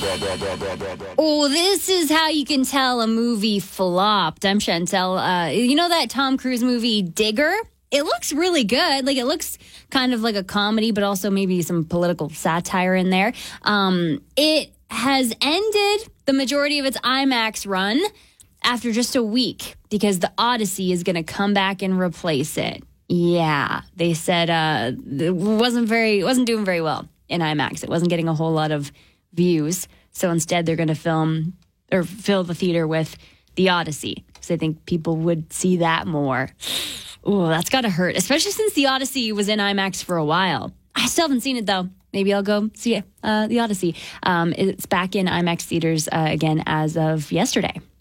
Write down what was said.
Oh, this is how you can tell a movie flopped. I'm Chantel. You know that Tom Cruise movie Digger? It looks really good. Like, it looks kind of like a comedy, but also maybe some political satire in there. It has ended the majority of its IMAX run after just a week because the Odyssey is going to come back and replace it. Yeah, they said it wasn't doing very well in IMAX. It wasn't getting a whole lot of views. So instead, they're going to fill the theater with the Odyssey. So I think people would see that more. Ooh, that's got to hurt, especially since the Odyssey was in IMAX for a while. I still haven't seen it, though. Maybe I'll go see the Odyssey. It's back in IMAX theaters again as of yesterday.